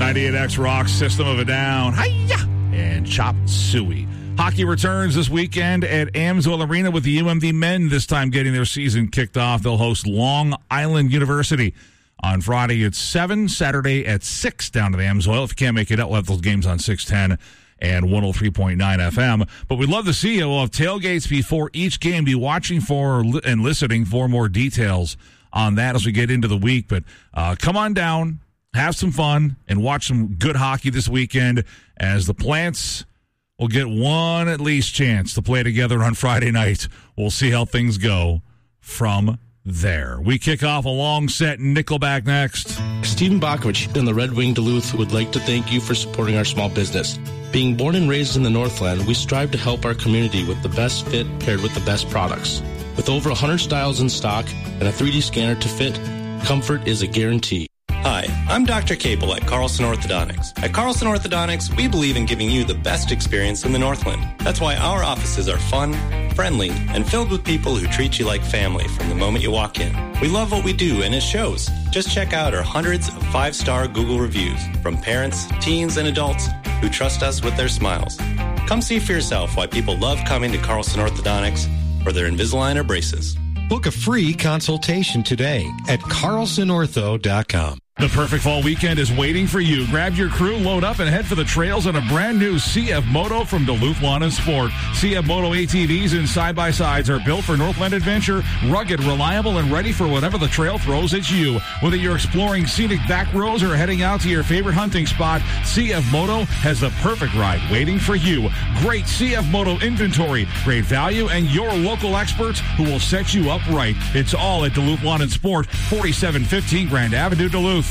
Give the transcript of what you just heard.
98X Rock, System of a Down, Hi-ya! And Chop Suey. Hockey returns this weekend at Amsoil Arena with the UMD men, this time getting their season kicked off. They'll host Long Island University on Friday at 7, Saturday at 6 down at Amsoil. If you can't make it out, we'll have those games on 610 and 103.9 FM. But we'd love to see you. We'll have tailgates before each game. Be watching for and listening for more details on that as we get into the week. But come on down, have some fun, and watch some good hockey this weekend as the Plants will get one at least chance to play together on Friday night. We'll see how things go from there. We kick off a long set Nickelback next. Stephen Bakovich and the Red Wing Duluth would like to thank you for supporting our small business. Being born and raised in the Northland, we strive to help our community with the best fit paired with the best products. With over 100 styles in stock and a 3D scanner to fit, comfort is a guarantee. Hi, I'm Dr. Cable at Carlson Orthodontics. At Carlson Orthodontics, we believe in giving you the best experience in the Northland. That's why our offices are fun, friendly, and filled with people who treat you like family from the moment you walk in. We love what we do, and it shows. Just check out our hundreds of 5-star Google reviews from parents, teens, and adults who trust us with their smiles. Come see for yourself why people love coming to Carlson Orthodontics for their Invisalign or braces. Book a free consultation today at carlsonortho.com. The perfect fall weekend is waiting for you. Grab your crew, load up, and head for the trails on a brand new CF Moto from Duluth Lawn and Sport. CF Moto ATVs and side-by-sides are built for Northland adventure, rugged, reliable, and ready for whatever the trail throws at you. Whether you're exploring scenic back roads or heading out to your favorite hunting spot, CF Moto has the perfect ride waiting for you. Great CF Moto inventory, great value, and your local experts who will set you up right. It's all at Duluth Lawn and Sport, 4715 Grand Avenue, Duluth.